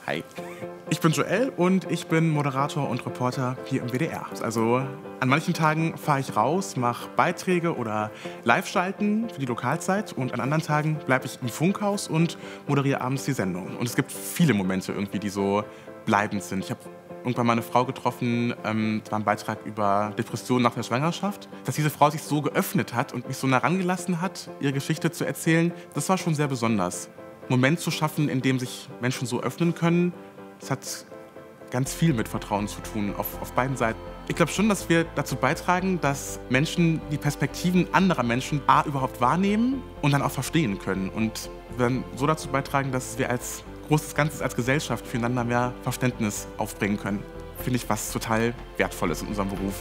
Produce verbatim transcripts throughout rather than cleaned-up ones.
Hi. Ich bin Joel und ich bin Moderator und Reporter hier im W D R. Also an manchen Tagen fahre ich raus, mache Beiträge oder Live-Schalten für die Lokalzeit und an anderen Tagen bleibe ich im Funkhaus und moderiere abends die Sendung. Und es gibt viele Momente irgendwie, die so bleibend sind. Ich habe irgendwann mal eine Frau getroffen, ähm, das war ein Beitrag über Depressionen nach der Schwangerschaft, dass diese Frau sich so geöffnet hat und mich so nah rangelassen hat, ihre Geschichte zu erzählen. Das war schon sehr besonders. Einen Moment zu schaffen, in dem sich Menschen so öffnen können, das hat ganz viel mit Vertrauen zu tun, auf, auf beiden Seiten. Ich glaube schon, dass wir dazu beitragen, dass Menschen die Perspektiven anderer Menschen A, überhaupt wahrnehmen und dann auch verstehen können. Und wir werden so dazu beitragen, dass wir als großes Ganzes, als Gesellschaft füreinander mehr Verständnis aufbringen können. Finde ich was total Wertvolles in unserem Beruf.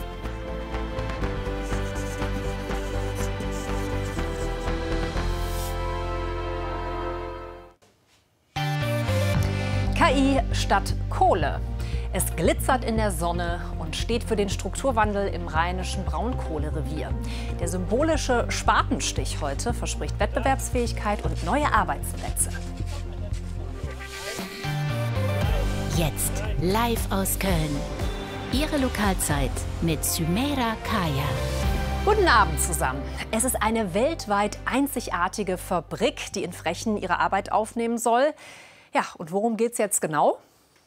K I statt Kohle. Es glitzert in der Sonne und steht für den Strukturwandel im rheinischen Braunkohlerevier. Der symbolische Spatenstich heute verspricht Wettbewerbsfähigkeit und neue Arbeitsplätze. Jetzt live aus Köln. Ihre Lokalzeit mit Sümeira Kaya. Guten Abend zusammen. Es ist eine weltweit einzigartige Fabrik, die in Frechen ihre Arbeit aufnehmen soll. Ja, und worum geht's jetzt genau?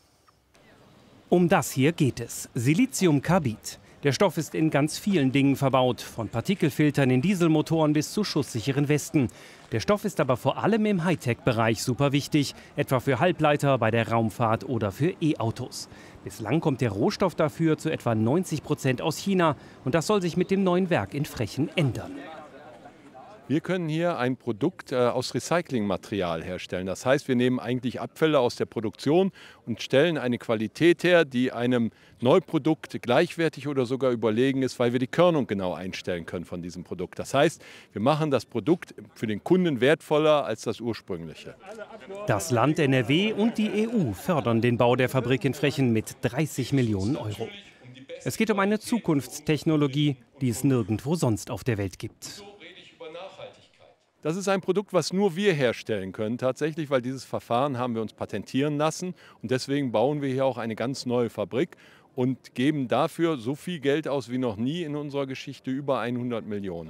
Um das hier geht es. Siliziumkarbid. Der Stoff ist in ganz vielen Dingen verbaut, von Partikelfiltern in Dieselmotoren bis zu schusssicheren Westen. Der Stoff ist aber vor allem im Hightech-Bereich super wichtig, etwa für Halbleiter, bei der Raumfahrt oder für E-Autos. Bislang kommt der Rohstoff dafür zu etwa neunzig Prozent aus China und das soll sich mit dem neuen Werk in Frechen ändern. Wir können hier ein Produkt äh, aus Recyclingmaterial herstellen. Das heißt, wir nehmen eigentlich Abfälle aus der Produktion und stellen eine Qualität her, die einem Neuprodukt gleichwertig oder sogar überlegen ist, weil wir die Körnung genau einstellen können von diesem Produkt. Das heißt, wir machen das Produkt für den Kunden wertvoller als das ursprüngliche. Das Land N R W und die E U fördern den Bau der Fabrik in Frechen mit dreißig Millionen Euro. Es geht um eine Zukunftstechnologie, die es nirgendwo sonst auf der Welt gibt. Das ist ein Produkt, was nur wir herstellen können tatsächlich, weil dieses Verfahren haben wir uns patentieren lassen. Und deswegen bauen wir hier auch eine ganz neue Fabrik und geben dafür so viel Geld aus wie noch nie in unserer Geschichte, über hundert Millionen.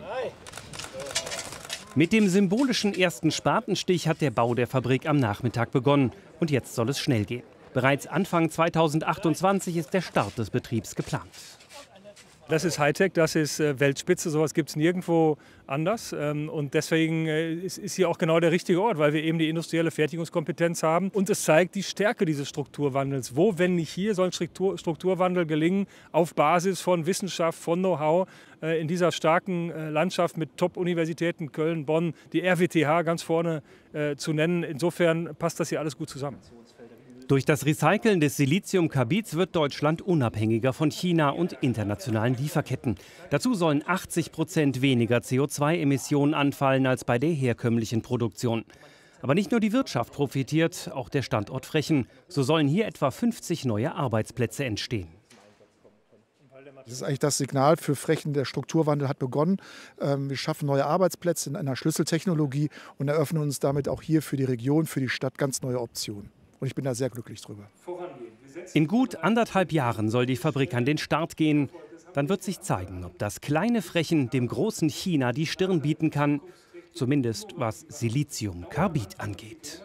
Mit dem symbolischen ersten Spatenstich hat der Bau der Fabrik am Nachmittag begonnen. Und jetzt soll es schnell gehen. Bereits Anfang zweitausendachtundzwanzig ist der Start des Betriebs geplant. Das ist Hightech, das ist Weltspitze, sowas gibt es nirgendwo anders. Und deswegen ist hier auch genau der richtige Ort, weil wir eben die industrielle Fertigungskompetenz haben. Und es zeigt die Stärke dieses Strukturwandels. Wo, wenn nicht hier, soll Struktur, Strukturwandel gelingen, auf Basis von Wissenschaft, von Know-how, in dieser starken Landschaft mit Top-Universitäten, Köln, Bonn, die R W T H ganz vorne zu nennen. Insofern passt das hier alles gut zusammen. Durch das Recyceln des Siliziumkarbids wird Deutschland unabhängiger von China und internationalen Lieferketten. Dazu sollen achtzig Prozent weniger C O zwei Emissionen anfallen als bei der herkömmlichen Produktion. Aber nicht nur die Wirtschaft profitiert, auch der Standort Frechen. So sollen hier etwa fünfzig neue Arbeitsplätze entstehen. Das ist eigentlich das Signal für Frechen, der Strukturwandel hat begonnen. Wir schaffen neue Arbeitsplätze in einer Schlüsseltechnologie und eröffnen uns damit auch hier für die Region, für die Stadt ganz neue Optionen. Und ich bin da sehr glücklich drüber. In gut anderthalb Jahren soll die Fabrik an den Start gehen. Dann wird sich zeigen, ob das kleine Frechen dem großen China die Stirn bieten kann. Zumindest was Siliziumkarbid angeht.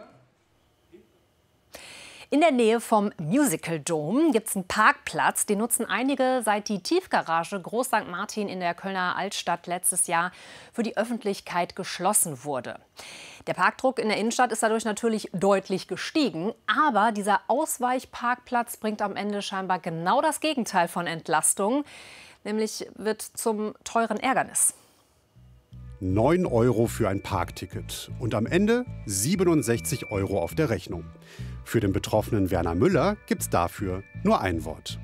In der Nähe vom Musical Dome gibt es einen Parkplatz. Den nutzen einige, seit die Tiefgarage Groß Sankt Martin in der Kölner Altstadt letztes Jahr für die Öffentlichkeit geschlossen wurde. Der Parkdruck in der Innenstadt ist dadurch natürlich deutlich gestiegen. Aber dieser Ausweichparkplatz bringt am Ende scheinbar genau das Gegenteil von Entlastung. Nämlich wird zum teuren Ärgernis. neun Euro für ein Parkticket und am Ende siebenundsechzig Euro auf der Rechnung. Für den betroffenen Werner Müller gibt's dafür nur ein Wort.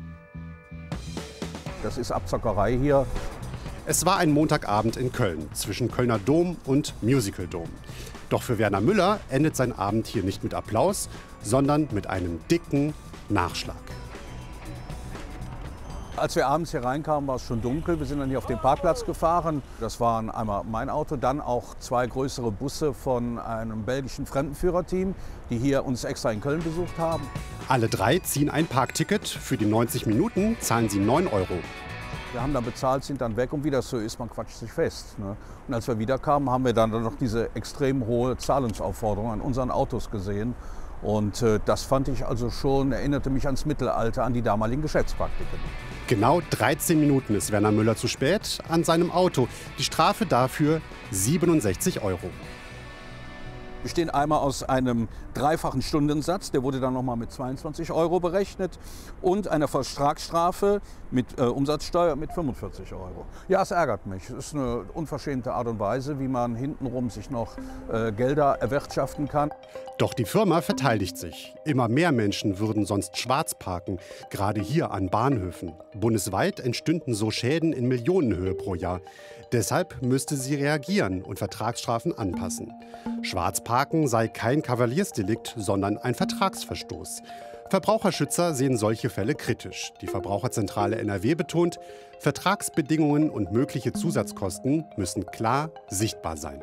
Das ist Abzockerei hier. Es war ein Montagabend in Köln zwischen Kölner Dom und Musical Dome. Doch für Werner Müller endet sein Abend hier nicht mit Applaus, sondern mit einem dicken Nachschlag. Als wir abends hier reinkamen, war es schon dunkel. Wir sind dann hier auf den Parkplatz gefahren. Das waren einmal mein Auto, dann auch zwei größere Busse von einem belgischen Fremdenführerteam, die hier uns extra in Köln besucht haben. Alle drei ziehen ein Parkticket. Für die neunzig Minuten zahlen sie neun Euro. Wir haben dann bezahlt, sind dann weg und wie das so ist, man quatscht sich fest. Ne? Und als wir wiederkamen, haben wir dann noch diese extrem hohe Zahlungsaufforderung an unseren Autos gesehen. Und äh, das fand ich also schon, erinnerte mich ans Mittelalter, an die damaligen Geschäftspraktiken. Genau dreizehn Minuten ist Werner Müller zu spät an seinem Auto. Die Strafe dafür siebenundsechzig Euro. Wir bestehen einmal aus einem dreifachen Stundensatz, der wurde dann nochmal mit zweiundzwanzig Euro berechnet, und einer Vertragsstrafe mit äh, Umsatzsteuer mit fünfundvierzig Euro. Ja, es ärgert mich. Es ist eine unverschämte Art und Weise, wie man hintenrum sich noch äh, Gelder erwirtschaften kann. Doch die Firma verteidigt sich. Immer mehr Menschen würden sonst schwarz parken, gerade hier an Bahnhöfen. Bundesweit entstünden so Schäden in Millionenhöhe pro Jahr. Deshalb müsste sie reagieren und Vertragsstrafen anpassen. Schwarzparken sei kein Kavaliersdelikt, sondern ein Vertragsverstoß. Verbraucherschützer sehen solche Fälle kritisch. Die Verbraucherzentrale N R W betont, Vertragsbedingungen und mögliche Zusatzkosten müssen klar sichtbar sein.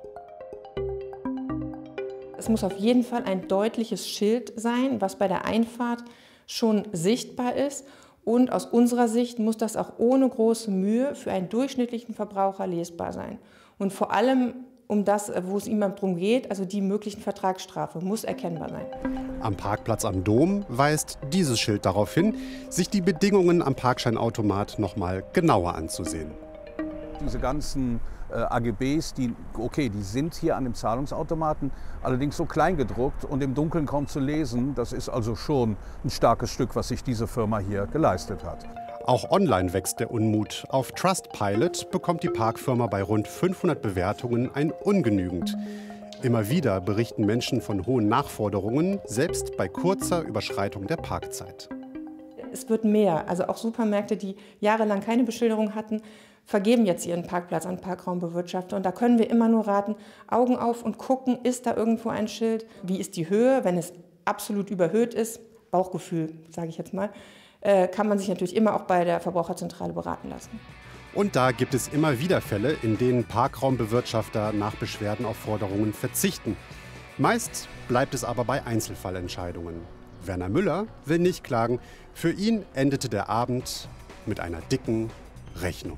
Es muss auf jeden Fall ein deutliches Schild sein, was bei der Einfahrt schon sichtbar ist. Und aus unserer Sicht muss das auch ohne große Mühe für einen durchschnittlichen Verbraucher lesbar sein. Und vor allem um das, wo es ihm darum geht, also die möglichen Vertragsstrafe, muss erkennbar sein. Am Parkplatz am Dom weist dieses Schild darauf hin, sich die Bedingungen am Parkscheinautomat noch mal genauer anzusehen. Diese ganzen äh, A G Bs, die, okay, die sind hier an dem Zahlungsautomaten, allerdings so klein gedruckt und im Dunkeln kaum zu lesen. Das ist also schon ein starkes Stück, was sich diese Firma hier geleistet hat. Auch online wächst der Unmut. Auf Trustpilot bekommt die Parkfirma bei rund fünfhundert Bewertungen ein ungenügend. Immer wieder berichten Menschen von hohen Nachforderungen, selbst bei kurzer Überschreitung der Parkzeit. Es wird mehr. Also auch Supermärkte, die jahrelang keine Beschilderung hatten, vergeben jetzt ihren Parkplatz an Parkraumbewirtschafter. Und da können wir immer nur raten, Augen auf und gucken, ist da irgendwo ein Schild? Wie ist die Höhe? Wenn es absolut überhöht ist, Bauchgefühl, sage ich jetzt mal, kann man sich natürlich immer auch bei der Verbraucherzentrale beraten lassen. Und da gibt es immer wieder Fälle, in denen Parkraumbewirtschafter nach Beschwerden auf Forderungen verzichten. Meist bleibt es aber bei Einzelfallentscheidungen. Werner Müller will nicht klagen. Für ihn endete der Abend mit einer dicken Rechnung.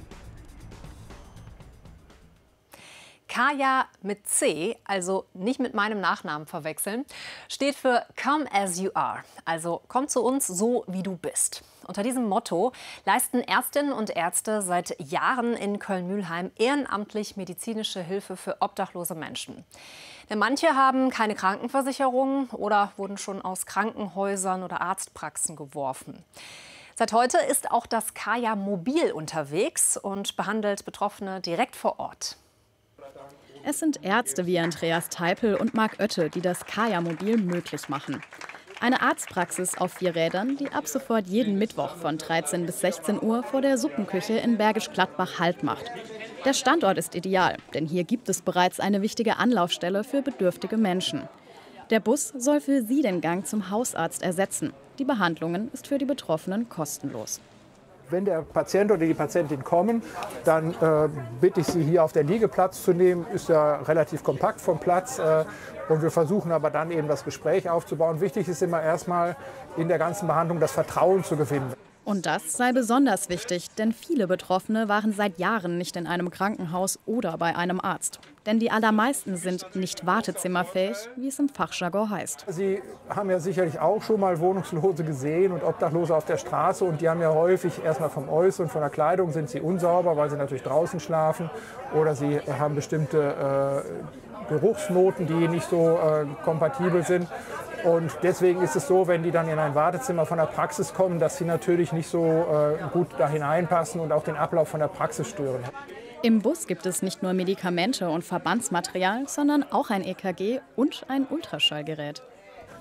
Kaya mit C, also nicht mit meinem Nachnamen verwechseln, steht für Come as you are, also komm zu uns so, wie du bist. Unter diesem Motto leisten Ärztinnen und Ärzte seit Jahren in Köln-Mülheim ehrenamtlich medizinische Hilfe für obdachlose Menschen. Denn manche haben keine Krankenversicherung oder wurden schon aus Krankenhäusern oder Arztpraxen geworfen. Seit heute ist auch das Kaya Mobil unterwegs und behandelt Betroffene direkt vor Ort. Es sind Ärzte wie Andreas Teipel und Marc Oette, die das Kaya Mobil möglich machen. Eine Arztpraxis auf vier Rädern, die ab sofort jeden Mittwoch von dreizehn bis sechzehn Uhr vor der Suppenküche in Bergisch Gladbach Halt macht. Der Standort ist ideal, denn hier gibt es bereits eine wichtige Anlaufstelle für bedürftige Menschen. Der Bus soll für sie den Gang zum Hausarzt ersetzen. Die Behandlungen ist für die Betroffenen kostenlos. Wenn der Patient oder die Patientin kommen, dann äh, bitte ich Sie, hier auf der Liege Platz zu nehmen. Ist ja relativ kompakt vom Platz. Äh, und wir versuchen aber dann eben das Gespräch aufzubauen. Wichtig ist immer erstmal in der ganzen Behandlung das Vertrauen zu gewinnen. Und das sei besonders wichtig, denn viele Betroffene waren seit Jahren nicht in einem Krankenhaus oder bei einem Arzt. Denn die allermeisten sind nicht wartezimmerfähig, wie es im Fachjargon heißt. Sie haben ja sicherlich auch schon mal Wohnungslose gesehen und Obdachlose auf der Straße. Und die haben ja häufig erstmal vom Äußeren, von der Kleidung sind sie unsauber, weil sie natürlich draußen schlafen. Oder sie haben bestimmte äh, Geruchsnoten, die nicht so äh, kompatibel sind. Und deswegen ist es so, wenn die dann in ein Wartezimmer von der Praxis kommen, dass sie natürlich nicht so äh, gut da hineinpassen und auch den Ablauf von der Praxis stören. Im Bus gibt es nicht nur Medikamente und Verbandsmaterial, sondern auch ein E K G und ein Ultraschallgerät.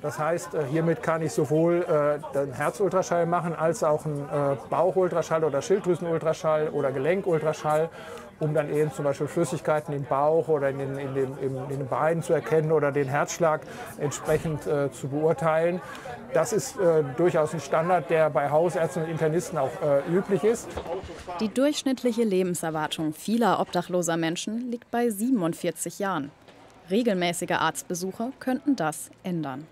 Das heißt, hiermit kann ich sowohl den Herzultraschall machen, als auch einen Bauchultraschall oder Schilddrüsenultraschall oder Gelenkultraschall, um dann eben zum Beispiel Flüssigkeiten im Bauch oder in den, in den, in den Beinen zu erkennen oder den Herzschlag entsprechend äh, zu beurteilen. Das ist äh, durchaus ein Standard, der bei Hausärzten und Internisten auch äh, üblich ist. Die durchschnittliche Lebenserwartung vieler obdachloser Menschen liegt bei siebenundvierzig Jahren. Regelmäßige Arztbesuche könnten das ändern.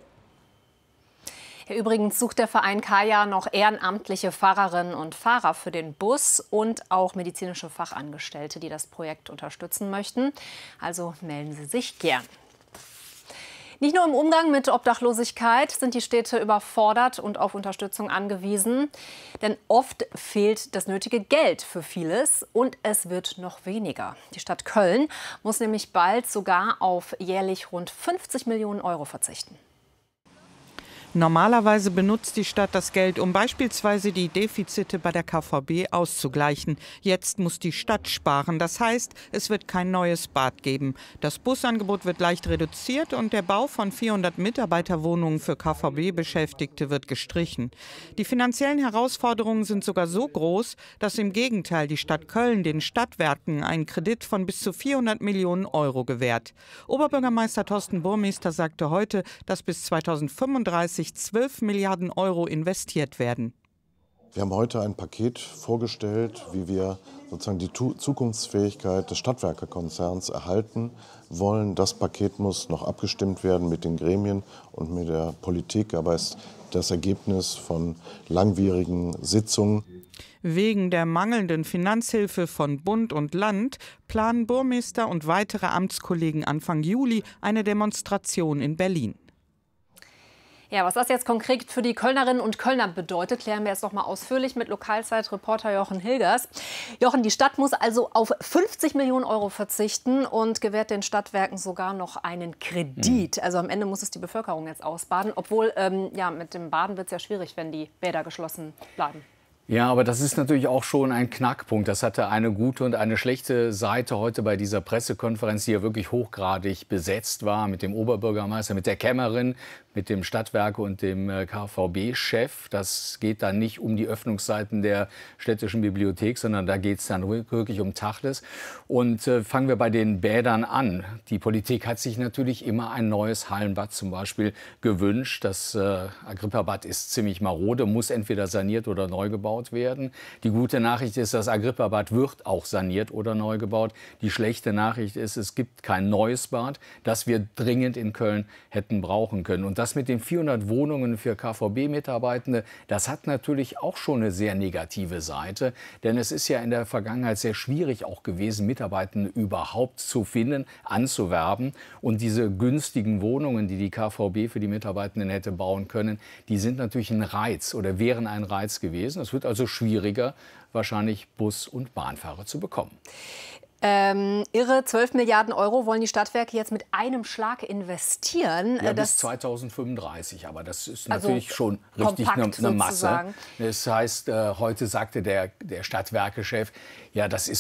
Ja, übrigens sucht der Verein Kaya noch ehrenamtliche Fahrerinnen und Fahrer für den Bus und auch medizinische Fachangestellte, die das Projekt unterstützen möchten. Also melden Sie sich gern. Nicht nur im Umgang mit Obdachlosigkeit sind die Städte überfordert und auf Unterstützung angewiesen. Denn oft fehlt das nötige Geld für vieles und es wird noch weniger. Die Stadt Köln muss nämlich bald sogar auf jährlich rund fünfzig Millionen Euro verzichten. Normalerweise benutzt die Stadt das Geld, um beispielsweise die Defizite bei der K V B auszugleichen. Jetzt muss die Stadt sparen. Das heißt, es wird kein neues Bad geben. Das Busangebot wird leicht reduziert und der Bau von vierhundert Mitarbeiterwohnungen für K V B-Beschäftigte wird gestrichen. Die finanziellen Herausforderungen sind sogar so groß, dass im Gegenteil die Stadt Köln den Stadtwerken einen Kredit von bis zu vierhundert Millionen Euro gewährt. Oberbürgermeister Thorsten Burmester sagte heute, dass bis zweitausendfünfunddreißig zwölf Milliarden Euro investiert werden. Wir haben heute ein Paket vorgestellt, wie wir sozusagen die Zukunftsfähigkeit des Stadtwerkekonzerns erhalten wollen. Das Paket muss noch abgestimmt werden mit den Gremien und mit der Politik, aber es ist das Ergebnis von langwierigen Sitzungen. Wegen der mangelnden Finanzhilfe von Bund und Land planen Burmester und weitere Amtskollegen Anfang Juli eine Demonstration in Berlin. Ja, was das jetzt konkret für die Kölnerinnen und Kölner bedeutet, klären wir jetzt noch mal ausführlich mit Lokalzeit-Reporter Jochen Hilgers. Jochen, die Stadt muss also auf fünfzig Millionen Euro verzichten und gewährt den Stadtwerken sogar noch einen Kredit. Also am Ende muss es die Bevölkerung jetzt ausbaden, obwohl ähm, ja, mit dem Baden wird es ja schwierig, wenn die Bäder geschlossen bleiben. Ja, aber das ist natürlich auch schon ein Knackpunkt. Das hatte eine gute und eine schlechte Seite heute bei dieser Pressekonferenz, die ja wirklich hochgradig besetzt war mit dem Oberbürgermeister, mit der Kämmerin, mit dem Stadtwerke und dem K V B-Chef. Das geht dann nicht um die Öffnungszeiten der städtischen Bibliothek, sondern da geht es dann wirklich um Tacheles. Und äh, fangen wir bei den Bädern an. Die Politik hat sich natürlich immer ein neues Hallenbad zum Beispiel gewünscht. Das äh, Agrippa-Bad ist ziemlich marode, muss entweder saniert oder neu gebaut werden. Die gute Nachricht ist, das Agrippa-Bad wird auch saniert oder neu gebaut. Die schlechte Nachricht ist, es gibt kein neues Bad, das wir dringend in Köln hätten brauchen können. Und das mit den vierhundert Wohnungen für K V B-Mitarbeitende, das hat natürlich auch schon eine sehr negative Seite. Denn es ist ja in der Vergangenheit sehr schwierig auch gewesen, Mitarbeitende überhaupt zu finden, anzuwerben. Und diese günstigen Wohnungen, die die K V B für die Mitarbeitenden hätte bauen können, die sind natürlich ein Reiz oder wären ein Reiz gewesen. Es wird also schwieriger, wahrscheinlich Bus- und Bahnfahrer zu bekommen. Ähm, irre zwölf Milliarden Euro wollen die Stadtwerke jetzt mit einem Schlag investieren. Ja, das bis zweitausendfünfunddreißig, aber das ist also natürlich schon richtig eine, eine Masse. Sozusagen. Das heißt, äh, heute sagte der, der Stadtwerkechef, ja, das ist